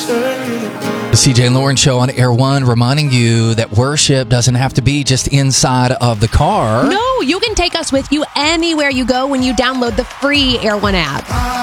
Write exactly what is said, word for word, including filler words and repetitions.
The C J and Lauren Show on Air One, reminding you that worship doesn't have to be just inside of the car. No, you can take us with you anywhere you go when you download the free Air One app.